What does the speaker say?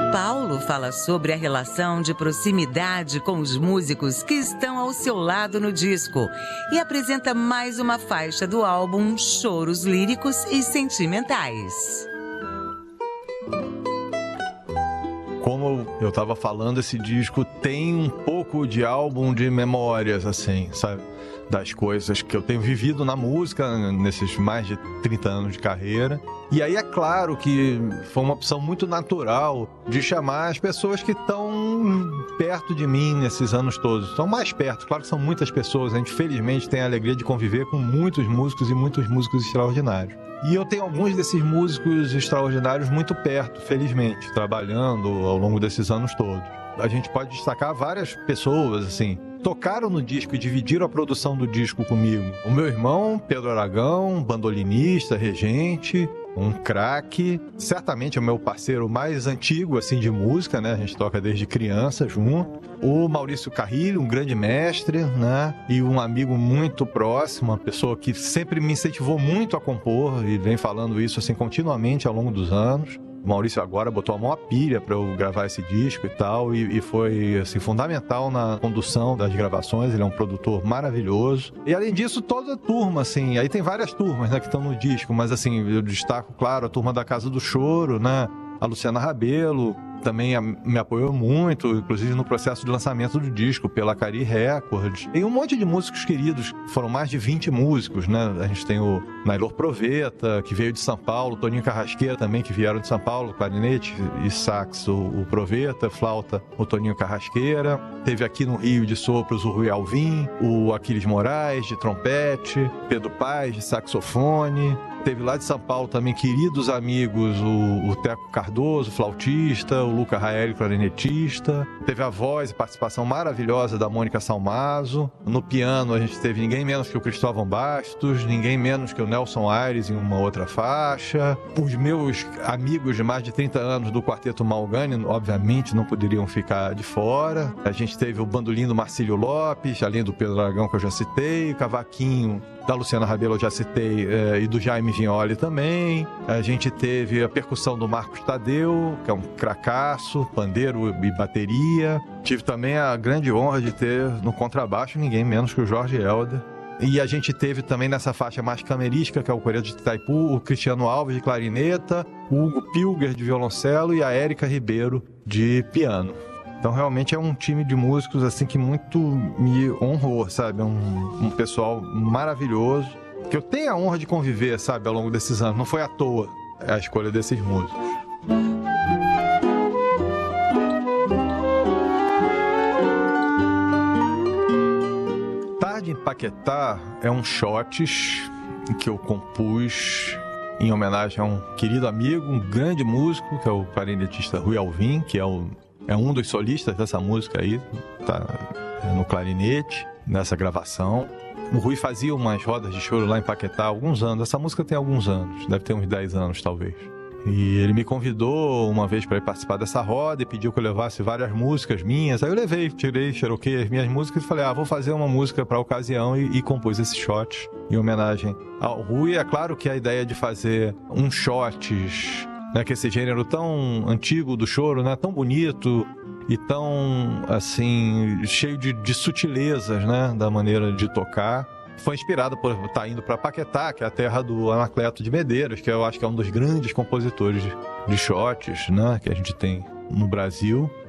Paulo fala sobre a relação de proximidade com os músicos que estão ao seu lado no disco e apresenta mais uma faixa do álbum Choros Líricos e Sentimentais. Como eu estava falando, esse disco tem um pouco de álbum de memórias, assim, sabe? Das coisas que eu tenho vivido na música nesses mais de 30 anos de carreira. E aí é claro que foi uma opção muito natural de chamar as pessoas que estão perto de mim nesses anos todos. Estão mais perto, claro que são muitas pessoas. A gente felizmente tem a alegria de conviver com muitos músicos e muitos músicos extraordinários. E eu tenho alguns desses músicos extraordinários muito perto, felizmente, trabalhando ao longo desses anos todos. A gente pode destacar várias pessoas, assim, tocaram no disco e dividiram a produção do disco comigo. O meu irmão, Pedro Aragão, bandolinista, regente, um craque, certamente é o meu parceiro mais antigo, assim, de música, né? A gente toca desde criança junto. O Maurício Carrilho, um grande mestre, né? E um amigo muito próximo, uma pessoa que sempre me incentivou muito a compor e vem falando isso, assim, continuamente ao longo dos anos. O Maurício agora botou a mão à pilha para eu gravar esse disco e tal, e foi assim, fundamental na condução das gravações. Ele é um produtor maravilhoso. E além disso, toda a turma, assim, aí tem várias turmas, né, que estão no disco, mas assim, eu destaco, claro, a turma da Casa do Choro, né? A Luciana Rabelo também me apoiou muito, inclusive no processo de lançamento do disco pela Cari Records. Tem um monte de músicos queridos, foram mais de 20 músicos, né? A gente tem o Nailor Proveta, que veio de São Paulo, Toninho Carrasqueira também, que vieram de São Paulo, clarinete e sax, o Proveta, flauta, o Toninho Carrasqueira. Teve aqui no Rio de sopros o Rui Alvim, o Aquiles Moraes, de trompete, Pedro Paz, de saxofone. Teve lá de São Paulo também queridos amigos, o Teco Cardoso, flautista, o Luca Raeli, clarinetista. Teve a voz e participação maravilhosa da Mônica Salmazo. No piano a gente teve ninguém menos que o Cristóvão Bastos, ninguém menos que o Nelson Aires em uma outra faixa. Os meus amigos de mais de 30 anos do Quarteto Malgani, obviamente, não poderiam ficar de fora. A gente teve o bandolim do Marcílio Lopes, além do Pedro Aragão, que eu já citei, o cavaquinho da Luciana Rabelo, eu já citei, e do Jaime Vignoli também. A gente teve a percussão do Marcos Tadeu, que é um cracaço, pandeiro e bateria. Tive também a grande honra de ter no contrabaixo ninguém menos que o Jorge Helder. E a gente teve também nessa faixa mais camerística, que é o Coreto de Itaipu, o Cristiano Alves de clarineta, o Hugo Pilger de violoncelo e a Érica Ribeiro de piano. Então, realmente é um time de músicos, assim, que muito me honrou, sabe? Um pessoal maravilhoso, que eu tenho a honra de conviver, sabe, ao longo desses anos. Não foi à toa a escolha desses músicos. Tarde em Paquetá é um shots que eu compus em homenagem a um querido amigo, um grande músico, que é o clarinetista Rui Alvim, que é um dos solistas dessa música aí, tá no clarinete, nessa gravação. O Rui fazia umas rodas de choro lá em Paquetá há alguns anos. Essa música tem alguns anos, deve ter uns 10 anos talvez. E ele me convidou uma vez para ir participar dessa roda e pediu que eu levasse várias músicas minhas. Aí eu levei, xeroquei as minhas músicas e falei, vou fazer uma música para a ocasião e compus esse shot em homenagem ao Rui. É claro que a ideia de fazer um shots, né, que esse gênero tão antigo do choro, né, tão bonito e tão, assim, cheio de sutilezas, né, da maneira de tocar, foi inspirado por estar indo para Paquetá, que é a terra do Anacleto de Medeiros, que eu acho que é um dos grandes compositores de shots, né, que a gente tem no Brasil.